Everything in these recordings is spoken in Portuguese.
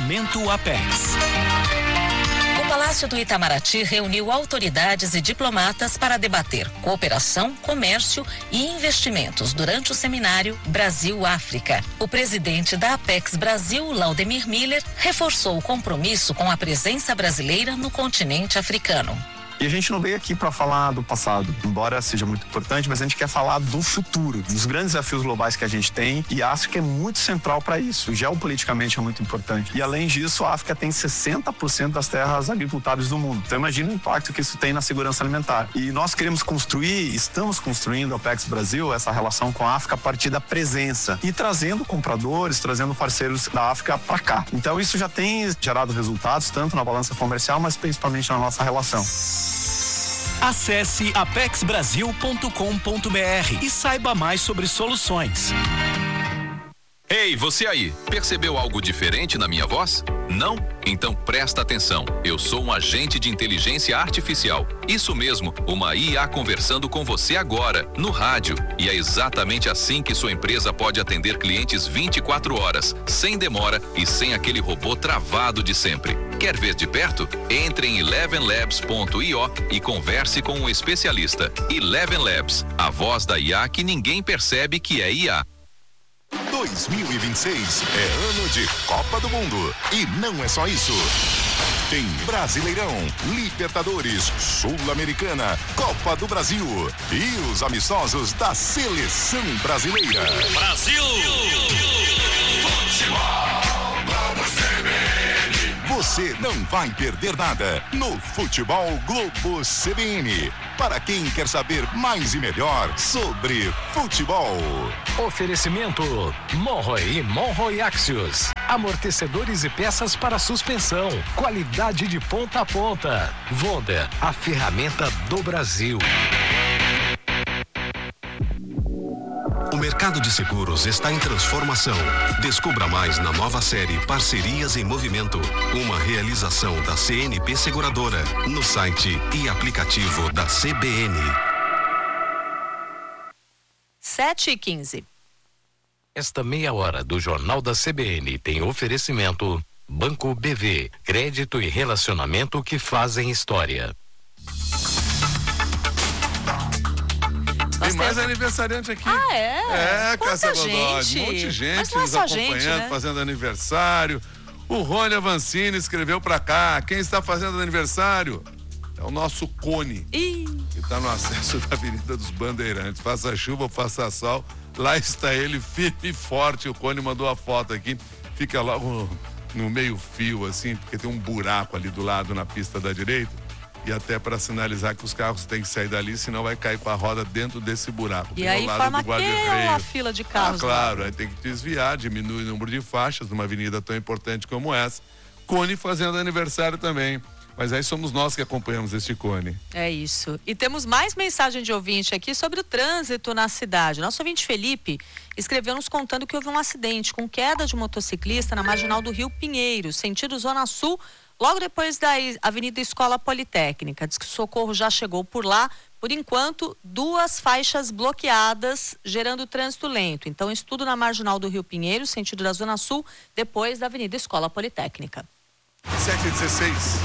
Momento Apex. O Palácio do Itamaraty reuniu autoridades e diplomatas para debater cooperação, comércio e investimentos durante o seminário Brasil-África. O presidente da Apex Brasil, Laudemir Miller, reforçou o compromisso com a presença brasileira no continente africano. E a gente não veio aqui para falar do passado, embora seja muito importante, mas a gente quer falar do futuro, dos grandes desafios globais que a gente tem, e a África é muito central para isso. Geopoliticamente é muito importante. E além disso, a África tem 60% das terras agricultáveis do mundo. Então imagina o impacto que isso tem na segurança alimentar. E nós queremos construir, estamos construindo a Apex Brasil, essa relação com a África a partir da presença e trazendo compradores, trazendo parceiros da África para cá. Então isso já tem gerado resultados, tanto na balança comercial, mas principalmente na nossa relação. Acesse apexbrasil.com.br e saiba mais sobre soluções. Ei, você aí, percebeu algo diferente na minha voz? Não? Então presta atenção. Eu sou um agente de inteligência artificial. Isso mesmo, uma IA conversando com você agora, no rádio. E é exatamente assim que sua empresa pode atender clientes 24 horas, sem demora e sem aquele robô travado de sempre. Quer ver de perto? Entre em elevenlabs.io e converse com um especialista. Eleven Labs, a voz da IA que ninguém percebe que é IA. 2026 é ano de Copa do Mundo. E não é só isso. Tem Brasileirão, Libertadores, Sul-Americana, Copa do Brasil e os amistosos da Seleção Brasileira. Brasil! Futebol, vamos CBN. Você não vai perder nada no Futebol Globo CBN. Para quem quer saber mais e melhor sobre futebol. Oferecimento Monroe e Monroe Axios. Amortecedores e peças para suspensão. Qualidade de ponta a ponta. Vonda, a ferramenta do Brasil. O mercado de seguros está em transformação. Descubra mais na nova série Parcerias em Movimento, uma realização da CNP Seguradora, no site e aplicativo da CBN. 7h15. Esta meia hora do Jornal da CBN tem oferecimento Banco BV, crédito e relacionamento que fazem história. Tem mais aniversariante aqui. Ah, é? É, Cássia Godoy. Um monte de gente nos acompanhando, né? Fazendo aniversário. O Rony Avancini escreveu pra cá. Quem está fazendo aniversário? É o nosso Cone. Que está no acesso da Avenida dos Bandeirantes. Faça chuva ou faça sol, lá está ele firme e forte. O Cone mandou a foto aqui. Fica logo no meio fio, assim, porque tem um buraco ali do lado na pista da direita. E até para sinalizar que os carros têm que sair dali, senão vai cair com a roda dentro desse buraco. E aí forma aquela fila de carros. Claro, aí tem que desviar, diminui o número de faixas numa avenida tão importante como essa. Cone fazendo aniversário também. Mas aí somos nós que acompanhamos este Cone. É isso. E temos mais mensagem de ouvinte aqui sobre o trânsito na cidade. Nosso ouvinte Felipe escreveu nos contando que houve um acidente com queda de motociclista na marginal do Rio Pinheiro, sentido Zona Sul, logo depois da Avenida Escola Politécnica. Diz que o socorro já chegou por lá. Por enquanto, 2 faixas bloqueadas, gerando trânsito lento. Então, estudo na marginal do Rio Pinheiro, sentido da Zona Sul, depois da Avenida Escola Politécnica. 7h16.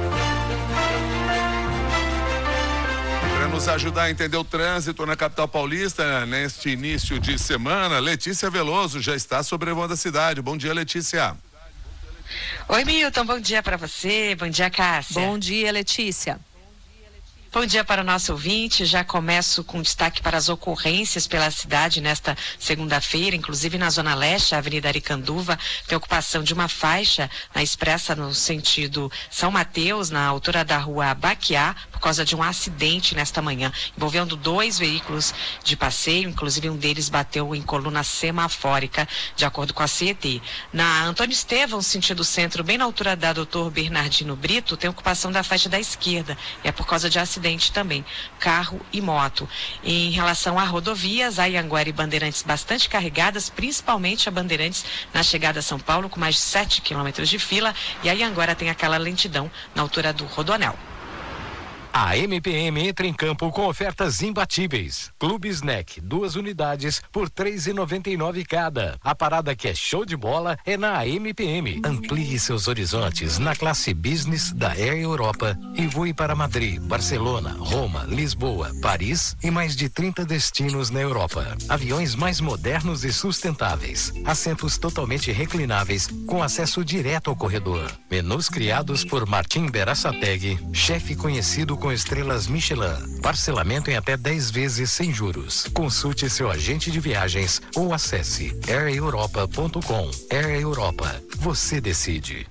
Para nos ajudar a entender o trânsito na capital paulista, neste início de semana, Letícia Veloso já está sobrevoando a cidade. Bom dia, Letícia. Oi, Milton, bom dia para você, bom dia, Cássia. Bom dia, Letícia. Bom dia para o nosso ouvinte. Já começo com destaque para as ocorrências pela cidade nesta segunda-feira, inclusive na Zona Leste, a Avenida Aricanduva, tem ocupação de uma faixa na expressa no sentido São Mateus, na altura da rua Baquiá, por causa de um acidente nesta manhã, envolvendo 2 veículos de passeio, inclusive um deles bateu em coluna semafórica, de acordo com a CET. Na Antônio Estevão, sentido centro, bem na altura da Dr. Bernardino Brito, tem ocupação da faixa da esquerda, e é por causa de acidente também, carro e moto. Em relação a rodovias, a Anhanguera e Bandeirantes bastante carregadas, principalmente a Bandeirantes na chegada a São Paulo, com mais de 7 quilômetros de fila, e a Anhanguera tem aquela lentidão na altura do Rodoanel. A MPM entra em campo com ofertas imbatíveis. Clube Snack, 2 unidades por R$ 3,99 cada. A parada que é show de bola é na MPM. Amplie seus horizontes na classe Business da Air Europa e voe para Madrid, Barcelona, Roma, Lisboa, Paris e mais de 30 destinos na Europa. Aviões mais modernos e sustentáveis. Assentos totalmente reclináveis com acesso direto ao corredor. Menus criados por Martim Berasategui, chefe conhecido com estrelas Michelin. Parcelamento em até 10 vezes sem juros. Consulte seu agente de viagens ou acesse aireuropa.com. Air Europa. Você decide.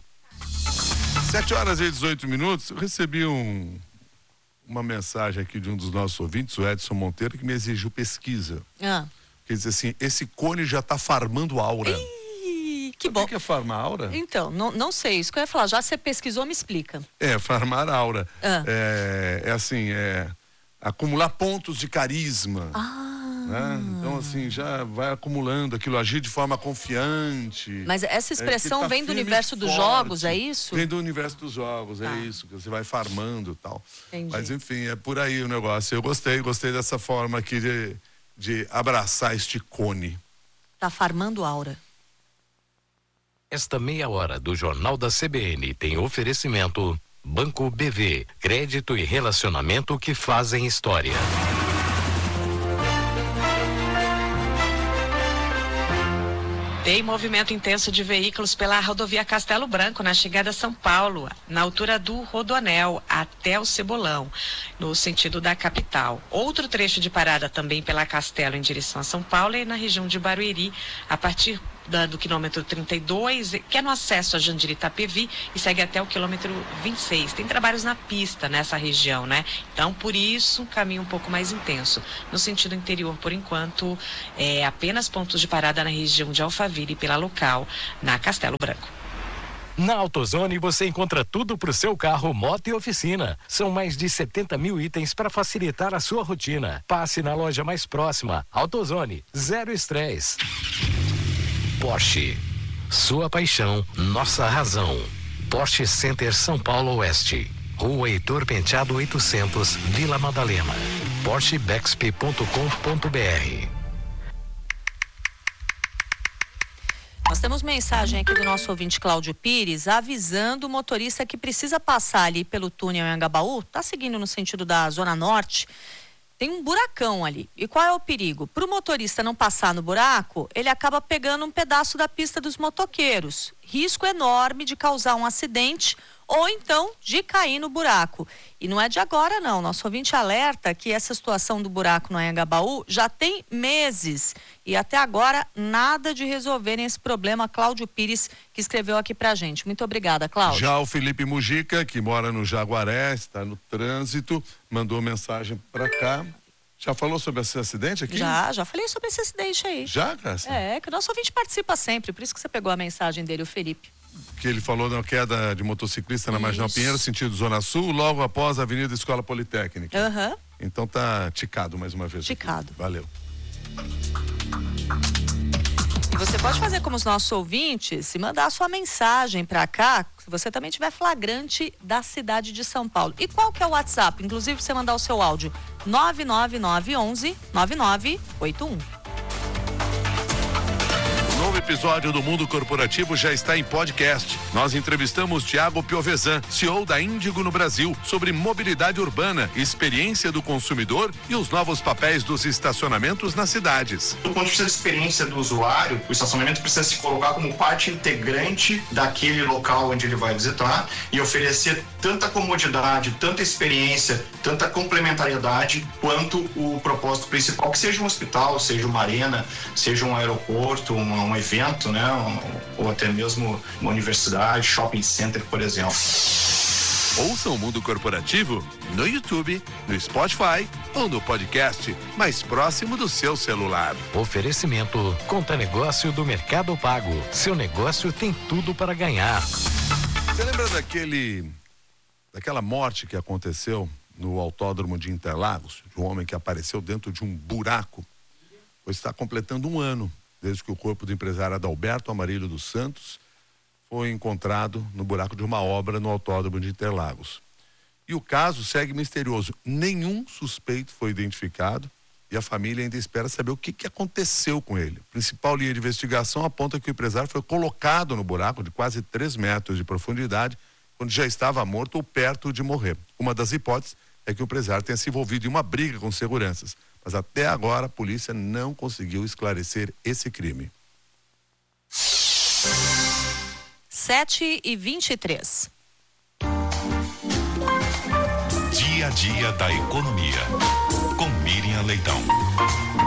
7h18. Eu recebi uma mensagem aqui de um dos nossos ouvintes, o Edson Monteiro, que me exigiu pesquisa. Quer dizer assim, esse cone já está farmando aura. Que bom. O que é farmar aura? Então, não sei, isso que eu ia falar, já você pesquisou, me explica. Farmar aura. É assim, acumular pontos de carisma. Né? Então, assim, já vai acumulando aquilo, agir de forma confiante. Mas essa expressão vem do universo dos jogos, é isso? Vem do universo dos jogos, é isso, que você vai farmando e tal. Entendi. Mas, enfim, é por aí o negócio. Eu gostei dessa forma aqui de abraçar este cone. Tá farmando aura. Esta meia hora do Jornal da CBN tem oferecimento Banco BV, crédito e relacionamento que fazem história. Tem movimento intenso de veículos pela rodovia Castelo Branco, na chegada a São Paulo, na altura do Rodoanel, até o Cebolão, no sentido da capital. Outro trecho de parada também pela Castelo em direção a São Paulo e na região de Barueri, a partir do quilômetro 32, que é no acesso a Jandiri Itapevi e segue até o quilômetro 26. Tem trabalhos na pista nessa região, né? Então, por isso, um caminho um pouco mais intenso. No sentido interior, por enquanto, apenas pontos de parada na região de Alphaville pela local, na Castelo Branco. Na AutoZone você encontra tudo para o seu carro, moto e oficina. São mais de 70 mil itens para facilitar a sua rotina. Passe na loja mais próxima. AutoZone, zero estresse. Porsche, sua paixão, nossa razão. Porsche Center São Paulo Oeste, Rua Heitor Penteado 800, Vila Madalena. PorscheBexp.com.br. Nós temos mensagem aqui do nosso ouvinte Cláudio Pires, avisando o motorista que precisa passar ali pelo túnel em Anhangabaú, tá seguindo no sentido da Zona Norte, tem um buracão ali. E qual é o perigo? Para o motorista não passar no buraco, ele acaba pegando um pedaço da pista dos motoqueiros. Risco enorme de causar um acidente ou então de cair no buraco. E não é de agora não, nosso ouvinte alerta que essa situação do buraco no Anhangabaú já tem meses e até agora nada de resolverem esse problema. Cláudio Pires, que escreveu aqui pra gente. Muito obrigada, Cláudio. Já o Felipe Mujica, que mora no Jaguaré, está no trânsito, mandou mensagem pra cá. Já falou sobre esse acidente aqui? Já falei sobre esse acidente aí. Já, Cássia? Que o nosso ouvinte participa sempre, por isso que você pegou a mensagem dele, o Felipe. Que ele falou da queda de motociclista na Marginal Pinheiro, sentido Zona Sul, logo após a Avenida Escola Politécnica. Então tá ticado mais uma vez. Ticado. Aqui. Valeu. E você pode fazer como os nossos ouvintes e mandar a sua mensagem para cá, se você também tiver flagrante da cidade de São Paulo. E qual que é o WhatsApp? Inclusive você mandar o seu áudio 99911-9981. O novo episódio do Mundo Corporativo já está em podcast. Nós entrevistamos Thiago Piovesan, CEO da Índigo no Brasil, sobre mobilidade urbana, experiência do consumidor e os novos papéis dos estacionamentos nas cidades. Do ponto de vista da experiência do usuário, o estacionamento precisa se colocar como parte integrante daquele local onde ele vai visitar e oferecer tanta comodidade, tanta experiência, tanta complementariedade quanto o propósito principal, que seja um hospital, seja uma arena, seja um aeroporto, um evento, né? Ou até mesmo uma universidade, shopping center, por exemplo. Ouça o Mundo Corporativo no YouTube, no Spotify ou no podcast mais próximo do seu celular. Oferecimento Conta Negócio do Mercado Pago. Seu negócio tem tudo para ganhar. Você lembra daquela morte que aconteceu no autódromo de Interlagos? De um homem que apareceu dentro de um buraco. Pois está completando um ano desde que o corpo do empresário Adalberto Amarilho dos Santos foi encontrado no buraco de uma obra no autódromo de Interlagos. E o caso segue misterioso. Nenhum suspeito foi identificado e a família ainda espera saber o que aconteceu com ele. A principal linha de investigação aponta que o empresário foi colocado no buraco de quase 3 metros de profundidade quando já estava morto ou perto de morrer. Uma das hipóteses é que o empresário tenha se envolvido em uma briga com seguranças. Mas até agora a polícia não conseguiu esclarecer esse crime. 7h23. Dia a dia da economia. Com Miriam Leitão.